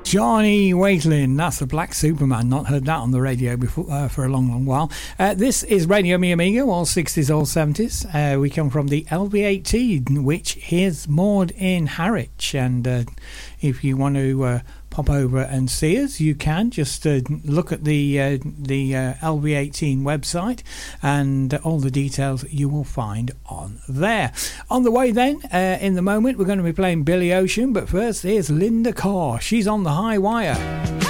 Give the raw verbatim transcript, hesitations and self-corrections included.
Johnny Waitlin, that's the Black Superman. Not heard that on the radio before uh, for a long, long while. Uh, this is Radio Mi Amigo, all sixties, all seventies. Uh, we come from the L V eighteen, which is moored in Harwich. And uh, if you want to uh, pop over and see us, you can. Just uh, look at the uh, the uh, L V eighteen website, and all the details you will find on there. On the way then, uh, in the moment, we're going to be playing Billy Ocean, but first here's Linda Carr. She's on the high wire.